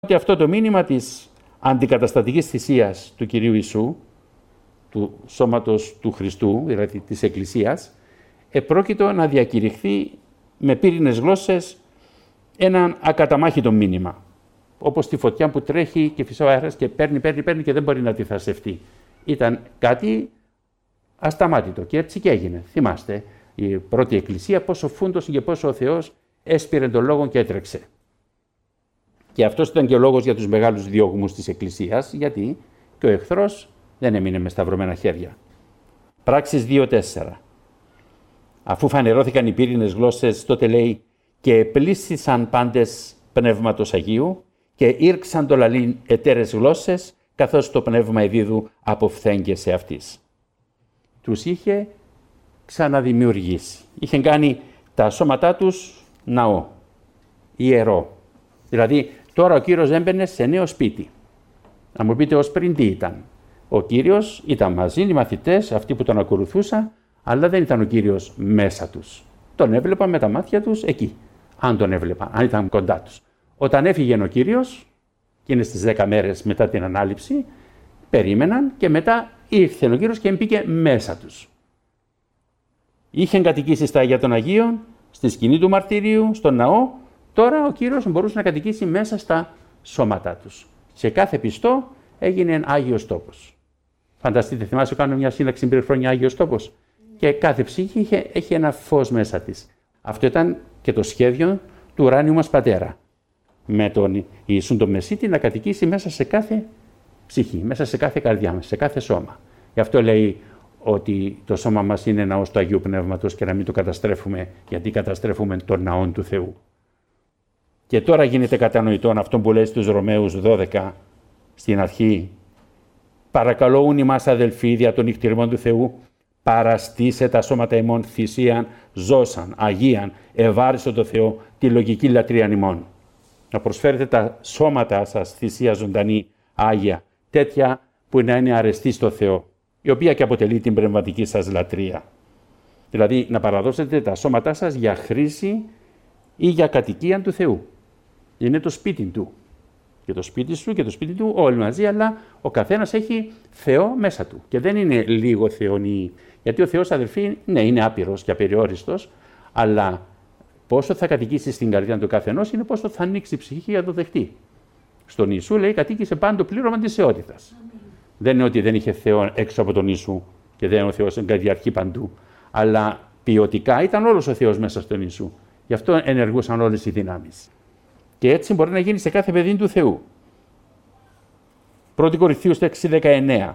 ότι αυτό το μήνυμα της αντικαταστατικής θυσίας του Κυρίου Ιησού, του σώματος του Χριστού, δηλαδή της Εκκλησίας, επρόκειτο να διακηρυχθεί με πύρινες γλώσσες έναν ακαταμάχητο μήνυμα. Όπως τη φωτιά που τρέχει και φυσάει ο αέρας και παίρνει και δεν μπορεί να αντιθασευτεί. Ήταν κάτι ασταμάτητο και έτσι και έγινε. Θυμάστε, η πρώτη Εκκλησία πόσο φούντωσε και πόσο ο Θεός έσπηρε τον λόγο και έτρεξε. Και αυτός ήταν και ο λόγος για τους μεγάλους διώγμους της Εκκλησίας, γιατί και ο εχθρός δεν έμεινε με σταυρωμένα χέρια. Πράξεις 2:4. Αφού φανερώθηκαν οι πύρινες γλώσσες, τότε λέει «Και επλήσθησαν πάντες Πνεύματος Αγίου και ήρξαν το λαλήν εταίρες γλώσσες, καθώς το Πνεύμα Εδίδου αποφθέγγε αυτής». Τους είχε ξαναδημιουργήσει. Είχε κάνει τα σώματά τους ναό, ιερό. Δηλαδή, τώρα ο Κύριος έμπαινε σε νέο σπίτι. Να μου πείτε ως πριν τι ήταν. Ο Κύριος ήταν μαζί, οι μαθητές, αυτοί που τον ακολουθούσαν, αλλά δεν ήταν ο Κύριος μέσα τους. Τον έβλεπαν με τα μάτια τους εκεί, αν τον έβλεπαν, αν ήταν κοντά τους. Όταν έφυγε ο Κύριος, εκείνες τις 10 μέρες μετά την Ανάληψη, περίμεναν και μετά ήρθε ο Κύριος και μπήκε μέσα τους. Είχε κατοικήσει στα Αγία των Αγίων, στη σκηνή του μαρτυρίου, στον ναό. Τώρα ο Κύριος μπορούσε να κατοικήσει μέσα στα σώματά τους. Σε κάθε πιστό έγινε Άγιος Τόπος. Φανταστείτε, θυμάσαι, κάνω μια σύνταξη πριν χρόνια Άγιος Τόπος. Και κάθε ψυχή έχει ένα φως μέσα της. Αυτό ήταν και το σχέδιο του ουράνιου μας Πατέρα. Με τον Ιησούν τον Μεσίτη να κατοικήσει μέσα σε κάθε ψυχή, μέσα σε κάθε καρδιά μας, σε κάθε σώμα. Γι' αυτό λέει ότι το σώμα μας είναι ναός του Αγίου Πνεύματος και να μην το καταστρέφουμε, γιατί καταστρέφουμε τον ναό του Θεού. Και τώρα γίνεται κατανοητό αυτό που λέει στους Ρωμαίους 12 στην αρχή. Παρακαλώ ημάς αδελφοί δια των νυχτηριμών του Θεού, παραστήσε τα σώματα ημών θυσίαν, ζώσαν, αγίαν, ευάριστο το Θεό, τη λογική λατρείαν ημών. Να προσφέρετε τα σώματα σας θυσία ζωντανή, άγια, τέτοια που να είναι αρεστή στο Θεό, η οποία και αποτελεί την πνευματική σας λατρεία. Δηλαδή να παραδώσετε τα σώματά σας για χρήση ή για κατοικία του Θεού. Είναι το σπίτι του. Και το σπίτι σου και το σπίτι του όλοι μαζί, αλλά ο καθένας έχει Θεό μέσα του. Και δεν είναι λίγο θεονή. Γιατί ο Θεός, αδελφοί, ναι, είναι άπειρος και απεριόριστος, αλλά πόσο θα κατοικήσει στην καρδιά του καθενός είναι πόσο θα ανοίξει η ψυχή για να το δεχτεί. Στον Ιησού λέει κατοίκησε πάντο πλήρωμα της θεότητας. Δεν είναι ότι δεν είχε Θεό έξω από τον Ιησού και δεν είναι ο Θεός εγκαδιαρχεί παντού, αλλά ποιοτικά ήταν όλος ο Θεός μέσα στον Ιησού. Γι' αυτό ενεργούσαν όλες οι δυνάμεις. Και έτσι μπορεί να γίνει σε κάθε παιδί του Θεού. 1 Κορινθίους 6:19.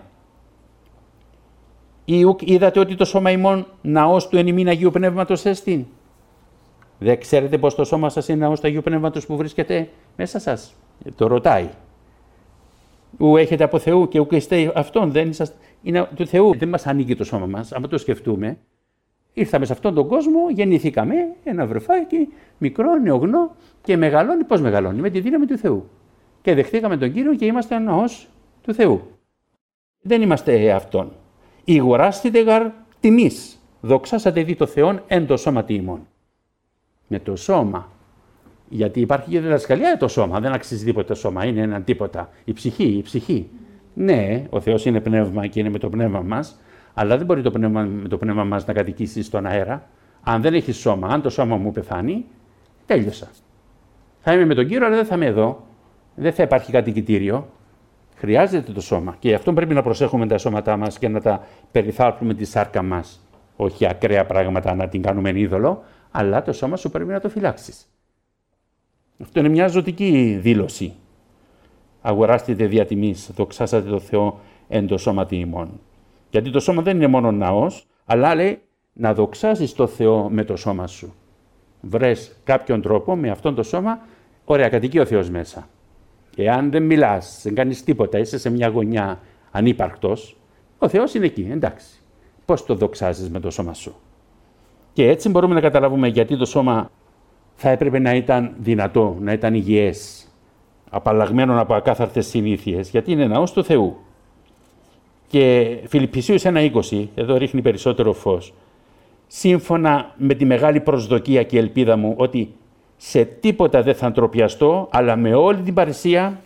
Είδατε ότι το σώμα ημών ναός του εν ημίν Αγίου Πνεύματος έστιν. Δεν ξέρετε πως το σώμα σας είναι ναός του Αγίου Πνεύματος που βρίσκεται μέσα σας. Το ρωτάει. Ου έχετε από Θεού και ου είστε αυτόν. Δεν είσαστε, είναι του Θεού. Δεν μας ανήκει το σώμα μας. Αν το σκεφτούμε, ήρθαμε σε αυτόν τον κόσμο, γεννηθήκαμε, ένα βρεφάκι, μικρό, νεογνώ και μεγαλώνει. Πώς μεγαλώνει? Με τη δύναμη του Θεού. Και δεχτήκαμε τον Κύριο και είμαστε ναός του Θεού. Δεν είμαστε αυτόν. Ηγοράστητε γαρ τιμής. Δοξάσατε δι το Θεόν εν το σώματι ημών. Με το σώμα. Γιατί υπάρχει και διδασκαλία το σώμα. Δεν αξίζει τίποτα το σώμα. Είναι ένα τίποτα. Η ψυχή. Ναι, ο Θεός είναι πνεύμα και είναι με το πνεύμα μας. Αλλά δεν μπορεί το πνεύμα, με το πνεύμα μας να κατοικήσει στον αέρα. Αν δεν έχει σώμα, αν το σώμα μου πεθάνει, τέλειωσα. Θα είμαι με τον Κύριο, αλλά δεν θα είμαι εδώ. Δεν θα υπάρχει κατοικητήριο. Χρειάζεται το σώμα. Και γι' αυτό πρέπει να προσέχουμε τα σώματά μας και να τα περιθάλπουμε τη σάρκα μας. Όχι ακραία πράγματα να την κάνουμε είδωλο, αλλά το σώμα σου πρέπει να το φυλάξεις. Αυτό είναι μια ζωτική δήλωση. Αγοράστητε δια τιμής, δοξάσατε το Θεό εν το σώματι ημών. Γιατί το σώμα δεν είναι μόνο ναός, αλλά λέει να δοξάσεις το Θεό με το σώμα σου. Βρες κάποιον τρόπο με αυτόν το σώμα, ωραία, κατοικεί ο Θεός μέσα. Εάν δεν μιλάς, δεν κάνεις τίποτα, είσαι σε μια γωνιά ανύπαρκτος, ο Θεός είναι εκεί, εντάξει. Πώς το δοξάζεις με το σώμα σου? Και έτσι μπορούμε να καταλάβουμε γιατί το σώμα θα έπρεπε να ήταν δυνατό, να ήταν υγιές, απαλλαγμένο από ακάθαρτες συνήθειες, γιατί είναι ναός του Θεού. Και Φιλιππισίους 1:20, εδώ ρίχνει περισσότερο φως. Σύμφωνα με τη μεγάλη προσδοκία και ελπίδα μου ότι σε τίποτα δεν θα ντροπιαστώ, αλλά με όλη την παρησία